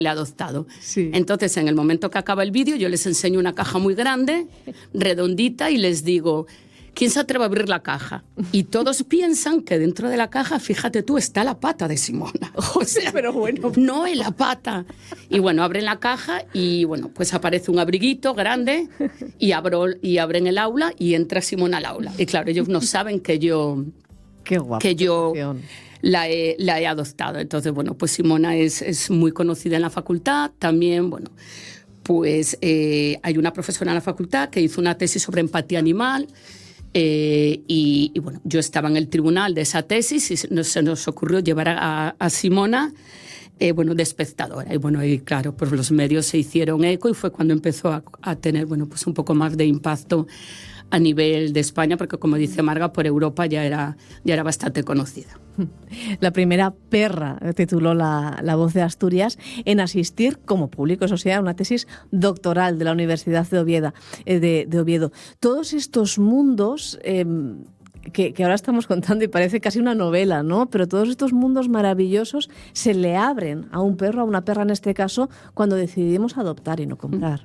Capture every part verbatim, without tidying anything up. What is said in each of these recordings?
el adoptado. Sí. Entonces, en el momento que acaba el vídeo, yo les enseño una caja muy grande, redondita, y les digo, ¿quién se atreve a abrir la caja? Y todos piensan que dentro de la caja, fíjate tú, está la pata de Simona. O sea, pero bueno. no es la pata. Y bueno, abren la caja y bueno, pues aparece un abriguito grande y, abro, y abren el aula y entra Simona al aula. Y claro, ellos no saben que yo... Qué guapo. Que yo... Qué La he, la he adoptado. Entonces, bueno, pues Simona es, es muy conocida en la facultad. También, bueno, pues eh, hay una profesora en la facultad que hizo una tesis sobre empatía animal eh, y, y, bueno, yo estaba en el tribunal de esa tesis y se nos, se nos ocurrió llevar a, a Simona eh, bueno, de espectadora. Y bueno, y claro, pues los medios se hicieron eco y fue cuando empezó a, a tener, bueno, pues un poco más de impacto a nivel de España, porque como dice Marga, por Europa ya era, ya era bastante conocida. La primera perra, tituló la, la Voz de Asturias, en asistir como público, eso sea, una tesis doctoral de la Universidad de Oviedo. Eh, de, de Oviedo. Todos estos mundos... Eh, Que, que ahora estamos contando y parece casi una novela, ¿no? Pero todos estos mundos maravillosos se le abren a un perro, a una perra en este caso, cuando decidimos adoptar y no comprar.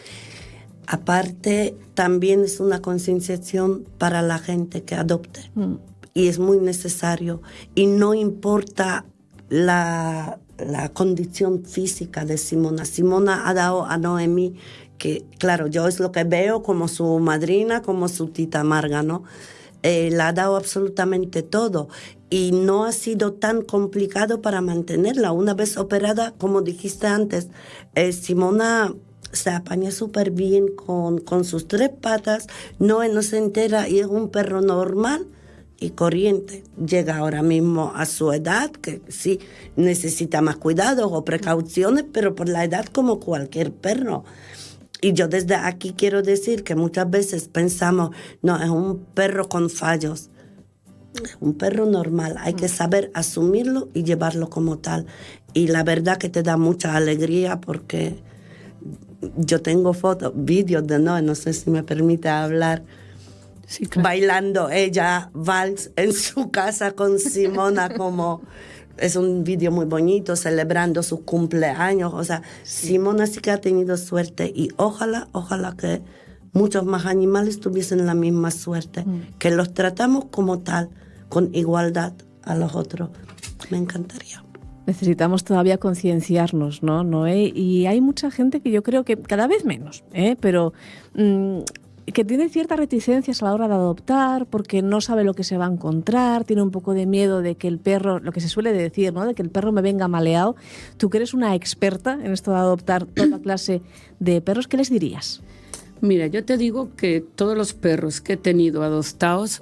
Aparte, también es una concienciación para la gente que adopte. Mm. Y es muy necesario. Y no importa la, la condición física de Simona. Simona ha dado a Noemí, que claro, yo es lo que veo como su madrina, como su tita Marga, ¿no? Eh, la ha dado absolutamente todo y no ha sido tan complicado para mantenerla. Una vez operada, como dijiste antes, eh, Simona se apaña súper bien con, con sus tres patas, no, no se entera y es un perro normal y corriente. Llega ahora mismo a su edad, que sí necesita más cuidados o precauciones, pero por la edad como cualquier perro. Y yo desde aquí quiero decir que muchas veces pensamos, no, es un perro con fallos. Es un perro normal, hay que saber asumirlo y llevarlo como tal. Y la verdad que te da mucha alegría porque yo tengo fotos, vídeos de Noé, no sé si me permite hablar, sí, claro, bailando ella vals en su casa con Simona como... Es un vídeo muy bonito, celebrando sus cumpleaños. O sea, sí. Simona sí que ha tenido suerte y ojalá, ojalá que muchos más animales tuviesen la misma suerte, mm. que los tratamos como tal, con igualdad a los otros. Me encantaría. Necesitamos todavía concienciarnos, ¿no, Noé? Y hay mucha gente que yo creo que cada vez menos, ¿eh? Pero... Mmm, que tiene ciertas reticencias a la hora de adoptar porque no sabe lo que se va a encontrar, tiene un poco de miedo de que el perro, lo que se suele decir, ¿no? De que el perro me venga maleado. Tú que eres una experta en esto de adoptar toda clase de perros, ¿qué les dirías? Mira, yo te digo que todos los perros que he tenido adoptados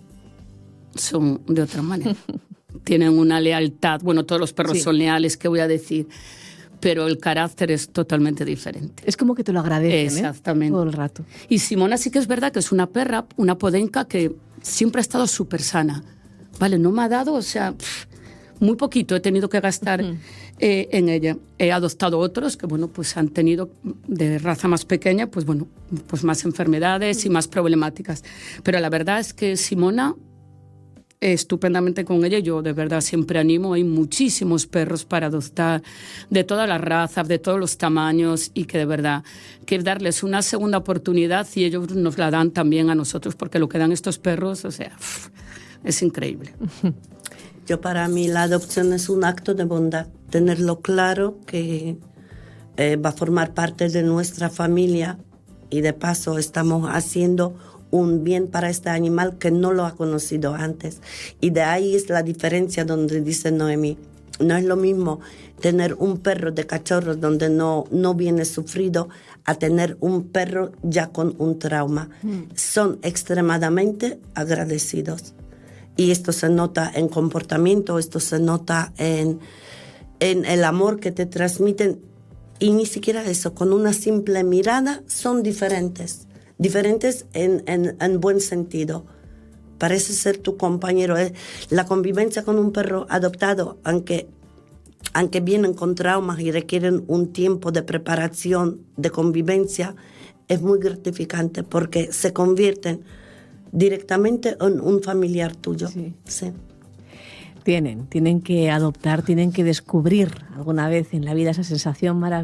son de otra manera. Tienen una lealtad, bueno, todos los perros sí. son leales, ¿qué voy a decir? Pero el carácter es totalmente diferente. Es como que te lo agradecen, exactamente, ¿eh? Todo el rato. Y Simona sí que es verdad que es una perra, una podenca que siempre ha estado súper sana. Vale, no me ha dado, o sea, pff, muy poquito he tenido que gastar uh-huh. eh, en ella. He adoptado otros que, bueno, pues han tenido de raza más pequeña, pues bueno, pues más enfermedades uh-huh. y más problemáticas. Pero la verdad es que Simona... estupendamente con ella. Yo de verdad siempre animo, hay muchísimos perros para adoptar de todas las razas, de todos los tamaños y que de verdad que darles una segunda oportunidad y ellos nos la dan también a nosotros porque lo que dan estos perros, o sea, es increíble. Yo para mí la adopción es un acto de bondad, tenerlo claro que eh, va a formar parte de nuestra familia y de paso estamos haciendo un bien para este animal que no lo ha conocido antes. Y de ahí es la diferencia donde dice Noemí. No es lo mismo tener un perro de cachorros donde no, no viene sufrido a tener un perro ya con un trauma. Mm. Son extremadamente agradecidos. Y esto se nota en comportamiento, esto se nota en, en el amor que te transmiten. Y ni siquiera eso, con una simple mirada son diferentes. Diferentes en, en, en buen sentido. Parece ser tu compañero. La convivencia con un perro adoptado, aunque, aunque vienen con traumas y requieren un tiempo de preparación, de convivencia, es muy gratificante porque se convierten directamente en un familiar tuyo. Sí. Sí. Tienen, tienen que adoptar, tienen que descubrir alguna vez en la vida esa sensación maravillosa